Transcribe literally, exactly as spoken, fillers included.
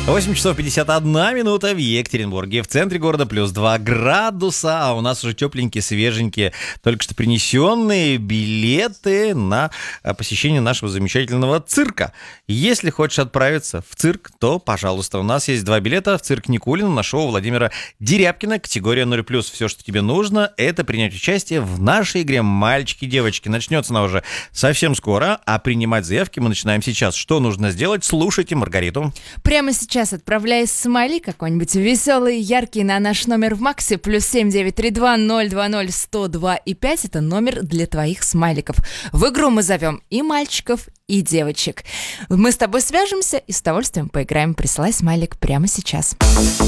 восемь часов пятьдесят одна минута в Екатеринбурге. В центре города плюс два градуса. А у нас уже тепленькие, свеженькие, только что принесенные билеты на посещение нашего замечательного цирка. Если хочешь отправиться в цирк, то, пожалуйста, у нас есть два билета в цирк Никулина на шоу Владимира Дерябкина. Категория ноль плюс. Все, что тебе нужно, это принять участие в нашей игре «Мальчики и девочки». Начнется она уже совсем скоро, а принимать заявки мы начинаем сейчас. Что нужно сделать? Слушайте Маргариту. Прямо сейчас отправляй смайли какой-нибудь веселый, яркий на наш номер в Максе, плюс семь девять три два ноль два ноль сто два и пять. Это номер для твоих смайликов. В игру мы зовем и мальчиков, и девочек. Мы с тобой свяжемся и с удовольствием поиграем. Присылай смайлик прямо сейчас.